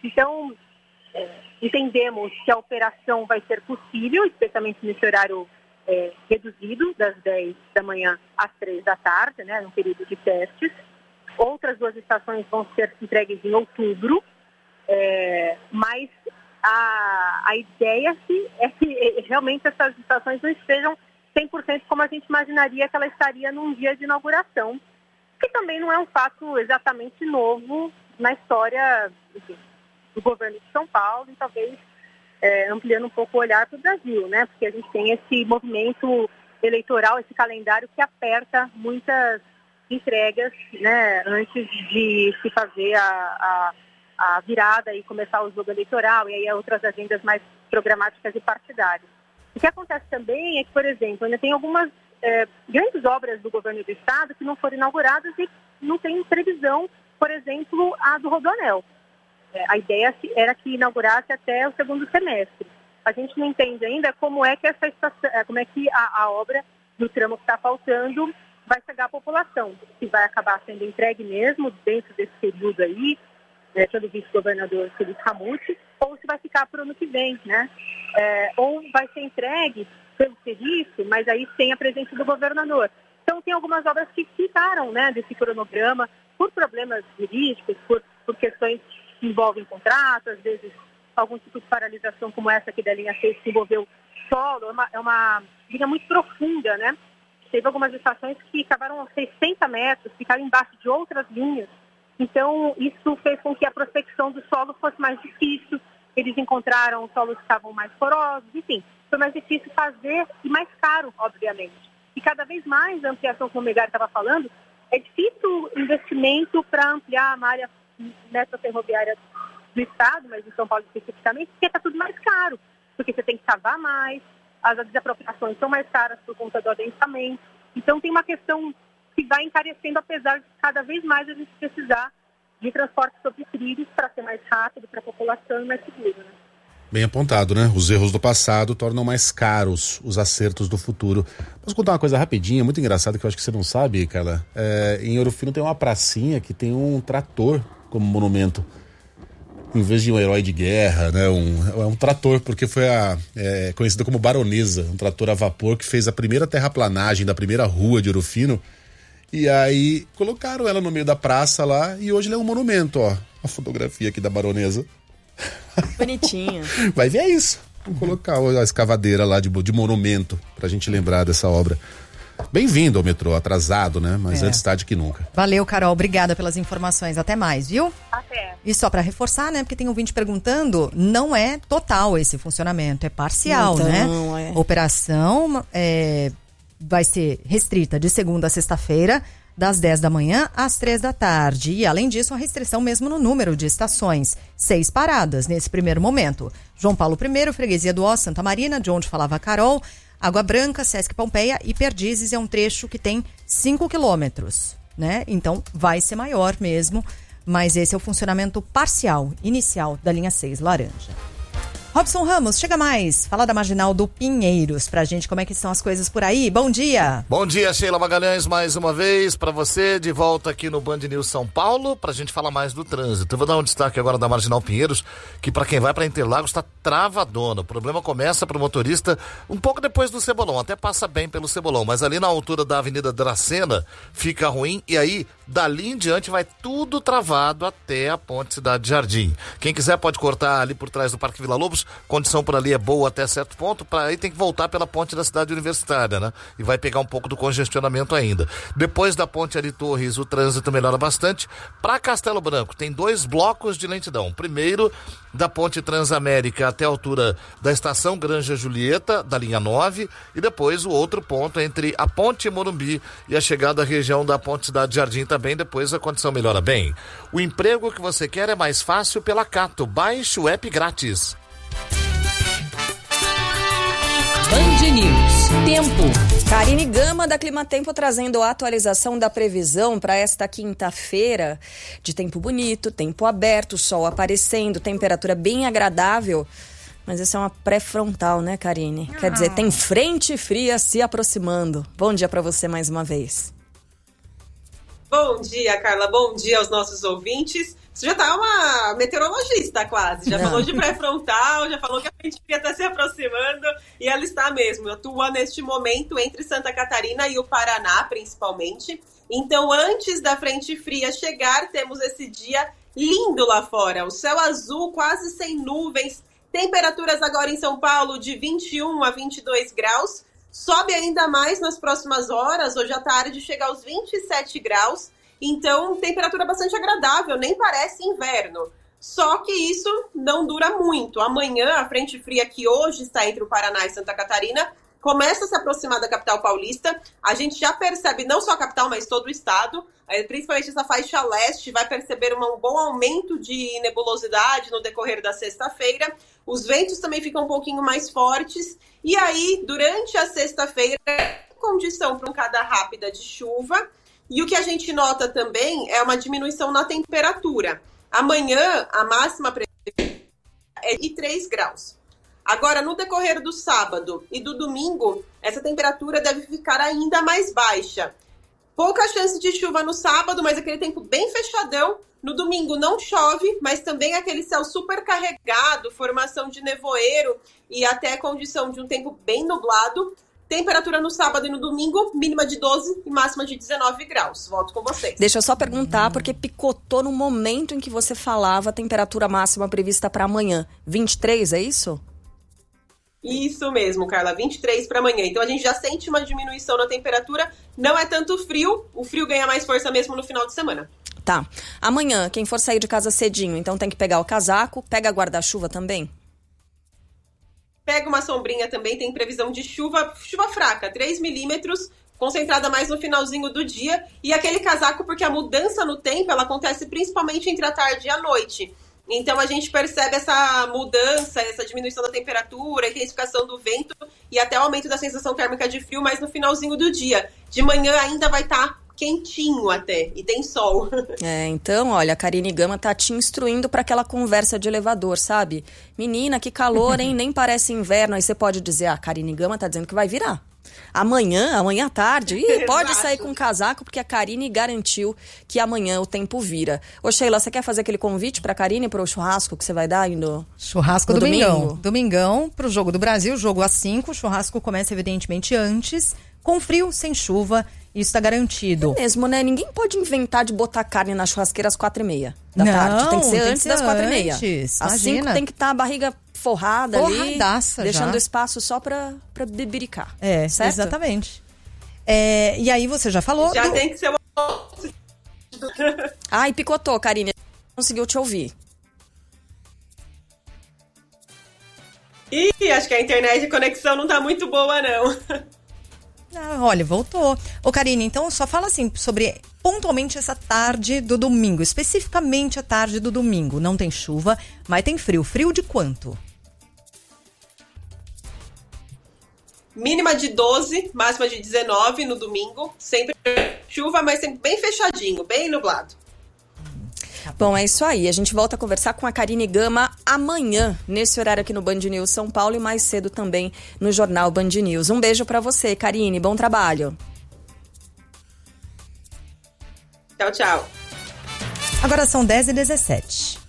Então, entendemos que a operação vai ser possível, especialmente nesse horário reduzido, das 10 da manhã às 3 da tarde, né, no período de testes. Outras 2 estações vão ser entregues em outubro, mas a ideia é que realmente essas estações não estejam 100% como a gente imaginaria que ela estaria num dia de inauguração, que também não é um fato exatamente novo na história, enfim, do governo de São Paulo e talvez ampliando um pouco o olhar para o Brasil, né? Porque a gente tem esse movimento eleitoral, esse calendário que aperta muitas entregas, né, antes de se fazer a virada e começar o jogo eleitoral e aí outras agendas mais programáticas e partidárias. O que acontece também é que, por exemplo, ainda tem algumas grandes obras do governo do estado que não foram inauguradas e não tem previsão, por exemplo, a do Rodoanel. A ideia era que inaugurasse até o segundo semestre. A gente não entende ainda como é que a obra do tramo que está faltando vai chegar à população. Se vai acabar sendo entregue mesmo dentro desse período aí, pelo vice-governador Felipe Ramute, ou se vai ficar para o ano que vem, né? Ou vai ser entregue pelo serviço, mas aí sem a presença do governador. Então tem algumas obras que ficaram, né, desse cronograma por problemas jurídicos, por questões que envolvem contratos, às vezes algum tipo de paralisação como essa aqui da linha 6 que envolveu solo, é uma linha muito profunda, né? Teve algumas estações que acabaram a 60 metros, ficaram embaixo de outras linhas. Então, isso fez com que a prospecção do solo fosse mais difícil. Eles encontraram solos que estavam mais porosos, enfim. Foi mais difícil fazer e mais caro, obviamente. E cada vez mais a ampliação, como o Megali estava falando, é difícil investimento para ampliar a malha metroferroviária do estado, mas em São Paulo especificamente, porque está tudo mais caro. Porque você tem que cavar mais, as desapropriações são mais caras por conta do adensamento. Então tem uma questão que vai encarecendo, apesar de cada vez mais a gente precisar de transporte sobre trilhos para ser mais rápido para a população e mais seguro, né? Bem apontado, né? Os erros do passado tornam mais caros os acertos do futuro. Posso contar uma coisa rapidinha, muito engraçada, que eu acho que você não sabe, Carla? Em Ouro Fino tem uma pracinha que tem um trator como monumento. Em vez de um herói de guerra, né? É um trator, porque foi conhecida como Baronesa, um trator a vapor que fez a primeira terraplanagem da primeira rua de Ouro Fino. E aí colocaram ela no meio da praça lá e hoje ela é um monumento, ó. A fotografia aqui da Baronesa. Bonitinha. Vai ver isso. Vamos colocar a escavadeira lá de monumento pra gente lembrar dessa obra. Bem-vindo ao metrô, atrasado, né? Mas antes tarde que nunca. Valeu, Carol. Obrigada pelas informações. Até mais, viu? Até. E só para reforçar, né? Porque tem ouvinte perguntando, não é total esse funcionamento, é parcial, então, né? Operação vai ser restrita de segunda a sexta-feira, das 10 da manhã às 3 da tarde. E, além disso, a restrição mesmo no número de estações. 6 paradas nesse primeiro momento. João Paulo I, Freguesia do Ó, Santa Marina, de onde falava a Carol, Água Branca, Sesc Pompeia e Perdizes é um trecho que tem 5 quilômetros, né? Então, vai ser maior mesmo, mas esse é o funcionamento parcial, inicial da linha 6 laranja. Robson Ramos, chega mais. Fala da Marginal do Pinheiros pra gente, como é que estão as coisas por aí. Bom dia. Bom dia, Sheila Magalhães, mais uma vez pra você, de volta aqui no Band News São Paulo, pra gente falar mais do trânsito. Eu vou dar um destaque agora da Marginal Pinheiros, que pra quem vai pra Interlagos tá travadona. O problema começa pro motorista um pouco depois do Cebolão, até passa bem pelo Cebolão, mas ali na altura da Avenida Dracena fica ruim e aí dali em diante vai tudo travado até a Ponte Cidade Jardim. Quem quiser pode cortar ali por trás do Parque Vila Lobos, condição por ali é boa até certo ponto, para aí tem que voltar pela ponte da Cidade Universitária, né? E vai pegar um pouco do congestionamento ainda. Depois da ponte Ari Torres, o trânsito melhora bastante. Para Castelo Branco, tem 2 blocos de lentidão. Primeiro, da ponte Transamérica até a altura da estação Granja Julieta, da linha 9, e depois o outro ponto entre a ponte Morumbi e a chegada à região da ponte Cidade Jardim também, depois a condição melhora bem. O emprego que você quer é mais fácil pela Cato. Baixe o app grátis. Band News. Tempo. Karine Gama da Climatempo trazendo a atualização da previsão para esta quinta-feira de tempo bonito, tempo aberto, sol aparecendo, temperatura bem agradável. Mas essa é uma pré-frontal, né, Karine? Quer dizer, tem frente fria se aproximando. Bom dia para você mais uma vez. Bom dia, Carla. Bom dia aos nossos ouvintes. Você já tá uma meteorologista quase. Já falou de pré-frontal, já falou que a frente fria tá se aproximando. E ela está mesmo. Atua neste momento entre Santa Catarina e o Paraná, principalmente. Então, antes da frente fria chegar, temos esse dia lindo lá fora. O céu azul, quase sem nuvens. Temperaturas agora em São Paulo de 21 a 22 graus. Sobe ainda mais nas próximas horas. Hoje à tarde chega aos 27 graus. Então, temperatura bastante agradável, nem parece inverno. Só que isso não dura muito. Amanhã, a frente fria que hoje está entre o Paraná e Santa Catarina começa a se aproximar da capital paulista. A gente já percebe, não só a capital, mas todo o estado, principalmente essa faixa leste, vai perceber um bom aumento de nebulosidade no decorrer da sexta-feira. Os ventos também ficam um pouquinho mais fortes. E aí, durante a sexta-feira, condição para uma pancada rápida de chuva. E o que a gente nota também é uma diminuição na temperatura. Amanhã, a máxima prevista é de 3 graus. Agora, no decorrer do sábado e do domingo, essa temperatura deve ficar ainda mais baixa. Pouca chance de chuva no sábado, mas aquele tempo bem fechadão. No domingo não chove, mas também aquele céu super carregado, formação de nevoeiro e até condição de um tempo bem nublado. Temperatura no sábado e no domingo, mínima de 12 e máxima de 19 graus. Volto com vocês. Deixa eu só perguntar, porque picotou no momento em que você falava a temperatura máxima prevista para amanhã. 23, é isso? Isso mesmo, Carla, 23 para amanhã. Então a gente já sente uma diminuição na temperatura. Não é tanto frio, o frio ganha mais força mesmo no final de semana. Tá. Amanhã, quem for sair de casa cedinho, então tem que pegar o casaco, pega guarda-chuva também? Pega uma sombrinha também, tem previsão de chuva fraca, 3 milímetros, concentrada mais no finalzinho do dia. E aquele casaco, porque a mudança no tempo, ela acontece principalmente entre a tarde e a noite. Então a gente percebe essa mudança, essa diminuição da temperatura, intensificação do vento e até o aumento da sensação térmica de frio, mas no finalzinho do dia. De manhã ainda vai estar quentinho até, e tem sol. Então, olha, a Karine Gama tá te instruindo para aquela conversa de elevador, sabe? Menina, que calor, hein? Nem parece inverno. Aí você pode dizer, a Karine Gama tá dizendo que vai virar. Amanhã à tarde, pode sair com casaco, porque a Karine garantiu que amanhã o tempo vira. Ô Sheila, você quer fazer aquele convite pra Karine pro churrasco que você vai dar indo? Churrasco domingão pro Jogo do Brasil, jogo às 5, o churrasco começa evidentemente antes, com frio, sem chuva, isso tá garantido. É mesmo, né? Ninguém pode inventar de botar carne na churrasqueira às 4h30 da tarde. Tem que ser antes das 4h30. Às 5 tem que estar a barriga forrada ali, deixando espaço só pra bebericar. Certo? Exatamente. E aí você já falou... Já tem que ser... Ai, picotou, Karine. Conseguiu te ouvir. Ih, acho que a internet de conexão não tá muito boa, não. Olha, voltou. Ô, Karine, então só fala assim sobre pontualmente essa tarde do domingo, especificamente a tarde do domingo. Não tem chuva, mas tem frio. Frio de quanto? Mínima de 12, máxima de 19 no domingo. Sempre chuva, mas sempre bem fechadinho, bem nublado. Bom, é isso aí. A gente volta a conversar com a Karine Gama amanhã, nesse horário aqui no Band News São Paulo e mais cedo também no Jornal Band News. Um beijo pra você, Karine. Bom trabalho. Tchau, tchau. Agora são 10h17.